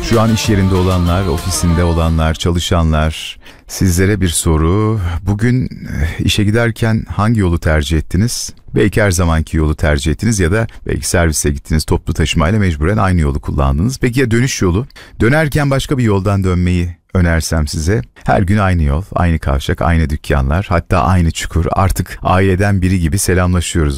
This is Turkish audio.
Şu an iş yerinde olanlar, ofisinde olanlar, çalışanlar, sizlere bir soru. Bugün işe giderken hangi yolu tercih ettiniz? Belki her zamanki yolu tercih ettiniz ya da belki servise gittiniz, toplu taşımayla mecburen aynı yolu kullandınız. Peki ya dönüş yolu? Dönerken başka bir yoldan dönmeyi önersem size, her gün aynı yol, aynı kavşak, aynı dükkanlar, hatta aynı çukur, artık aileden biri gibi selamlaşıyoruz.